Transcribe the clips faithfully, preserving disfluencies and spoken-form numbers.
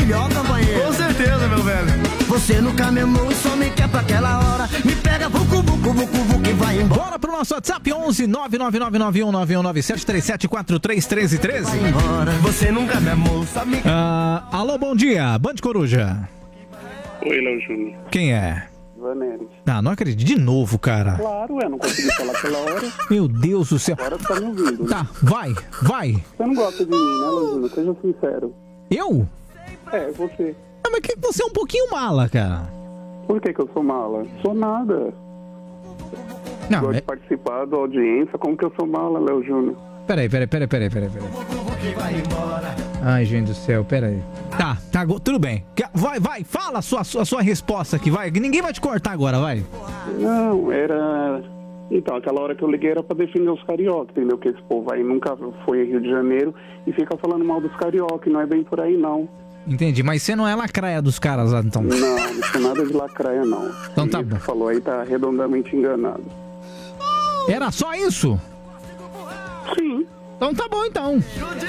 melhor, companheiro. Com certeza, meu velho. Você nunca me amou e só me quer pra aquela hora. Me pega, vucu, vucu, vucu, vucu, que vai embora. Bora pro nosso WhatsApp, onze nove nove nove nove um nove um nove sete três sete quatro três um três um três. Vai embora. Você nunca me amou, só me... Ah, alô, bom dia, Band Coruja. Oi, Léo Júnior. Quem é? Vaneres. Ah, não acredito. De novo, cara. Claro, eu não consegui falar aquela hora. Meu Deus do céu. Agora você tá me ouvindo. Tá, vai, vai. Você não gosta de mim, né, Léo Júnior? Seja sincero. Eu? É, você. Ah, mas que você é um pouquinho mala, cara. Por que que eu sou mala? Sou nada. Não, Gosto é... de participar da audiência. Como que eu sou mala, Léo Júnior? Peraí, peraí, peraí, peraí, peraí, peraí. Ai, gente do céu, peraí. Tá, tá, tudo bem. Vai, vai, fala a sua, a sua, a sua resposta aqui, vai. Ninguém vai te cortar agora, vai. Não, era... Então, aquela hora que eu liguei era pra defender os carioca, entendeu? Que esse povo aí nunca foi em Rio de Janeiro e fica falando mal dos carioca, e não é bem por aí, não. Entendi, mas você não é lacraia dos caras lá, então? Não, não sou nada de lacraia, não. Então tá e bom. Você falou aí, tá redondamente enganado. Era só isso? Sim. Então tá bom, então.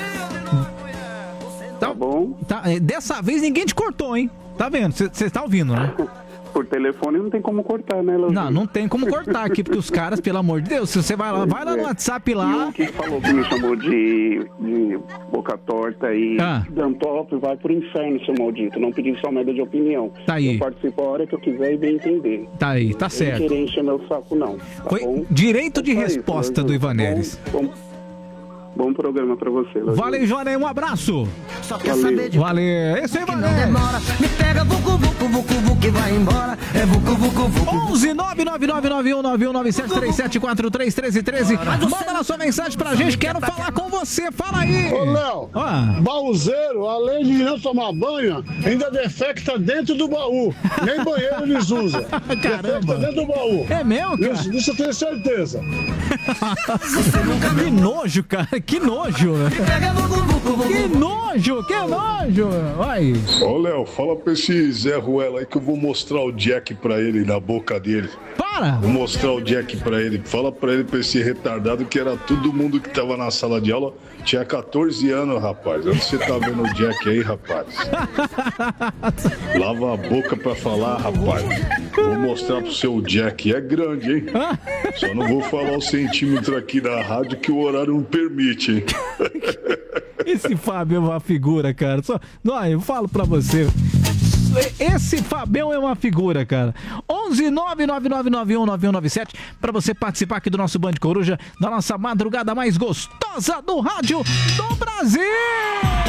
Tá, tá bom. Tá, dessa vez ninguém te cortou, hein? Tá vendo? Você tá ouvindo, né? Por telefone não tem como cortar, né, Léo? Não, não tem como cortar aqui, porque os caras, pelo amor de Deus, se você vai lá, vai lá no WhatsApp lá... E o que falou que me chamou de, de boca torta e ah. dantop, vai pro inferno, seu maldito. Não pedi só merda de opinião. Tá aí. Eu participo a hora que eu quiser e bem entender. Tá aí, tá eu certo. Não querer encher meu saco, não. Tá Foi bom? direito de é resposta isso, do Ivaneres. Bom, bom, bom programa pra você, Léo. Valeu, Joana, um abraço. Só quer saber de... Valeu. Esse aí, Ivaneres. Me pega, vucu, vucu, vucu, vucu, que vai embora. É vucu, vucu, vucu. onze nove nove nove nove um nove um nove sete três sete quatro três um três um três. Manda na sua mensagem pra gente, quero falar com você. Fala aí. Ô, Léo, ah. baúzeiro, além de não tomar banho, ainda defecta dentro do baú. Nem banheiro eles usam. Caramba. Defecta dentro do baú. É mesmo, cara? Isso, isso eu tenho certeza. Que nojo, cara. Que nojo. Que nojo, que nojo. Vai. Ô, Léo, fala pra esse Zé Ruela aí que eu vou mostrar o Jack pra ele na boca dele. Para! Vou mostrar o Jack pra ele. Fala pra ele, pra esse retardado, que era todo mundo que tava na sala de aula. Tinha catorze anos, rapaz. Onde você tá vendo o Jack aí, rapaz? Lava a boca pra falar, rapaz. Vou mostrar pro seu Jack. É grande, hein? Só não vou falar o centímetro aqui da rádio que o horário não permite, hein? Esse Fábio é uma figura, cara. Só... Não, eu falo pra você. Esse Fabião é uma figura, cara. onze nove nove nove nove um nove um nove sete pra você participar aqui do nosso Band Coruja, da nossa madrugada mais gostosa do rádio do Brasil.